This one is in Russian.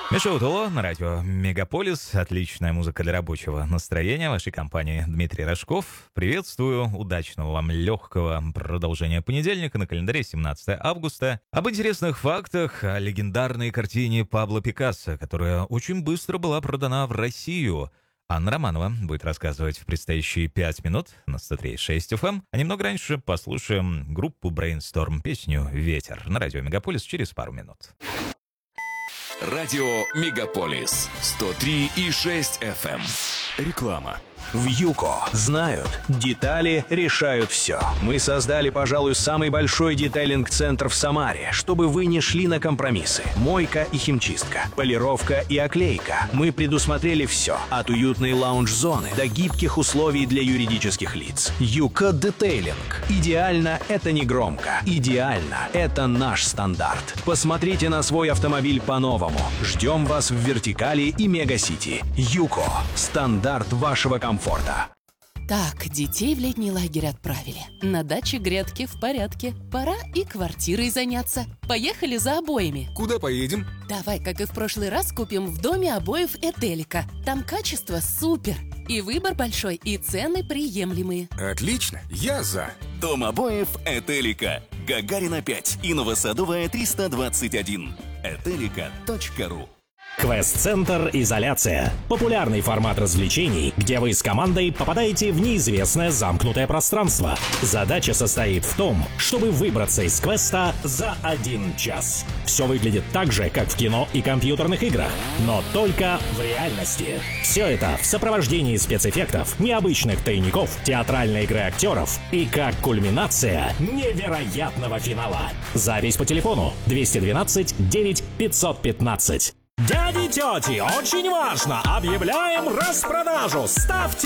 Миша Утуло на радио Мегаполис. Отличная музыка для рабочего настроения. В вашей компании Дмитрий Рожков. Приветствую. Удачного вам легкого продолжения понедельника. На календаре 17 августа. Об интересных фактах о легендарной картине Пабло Пикассо, которая очень быстро была продана в Россию. Анна Романова будет рассказывать в предстоящие 5 минут на 103.6 FM. А немного раньше послушаем группу Brainstorm, песню «Ветер» на радио Мегаполис через пару минут. Радио Мегаполис 103,6 FM. Реклама. В ЮКО знают, детали решают все. Мы создали, пожалуй, самый большой детейлинг-центр в Самаре, чтобы вы не шли на компромиссы. Мойка и химчистка, полировка и оклейка. Мы предусмотрели все, от уютной лаунж-зоны до гибких условий для юридических лиц. ЮКО Детейлинг. Идеально — это не громко. Идеально — это наш стандарт. Посмотрите на свой автомобиль по-новому. Ждем вас в Вертикали и Мегасити. ЮКО. Стандарт вашего комфорта. Так, детей в летний лагерь отправили. На даче грядки в порядке. Пора и квартирой заняться. Поехали за обоями. Куда поедем? Давай, как и в прошлый раз, купим в доме обоев Этелика. Там качество супер. И выбор большой, и цены приемлемые. Отлично, я за. Дом обоев Этелика. Гагарина 5 и Новосадовая 321. Этелика.ру. Квест-центр «Изоляция». Популярный формат развлечений, где вы с командой попадаете в неизвестное замкнутое пространство. Задача состоит в том, чтобы выбраться из квеста за 1 час. Все выглядит так же, как в кино и компьютерных играх, но только в реальности. Все это в сопровождении спецэффектов, необычных тайников, театральной игры актеров и как кульминация невероятного финала. Запись по телефону 212 9 515. Дяди и тети, очень важно! Объявляем распродажу! Ставьте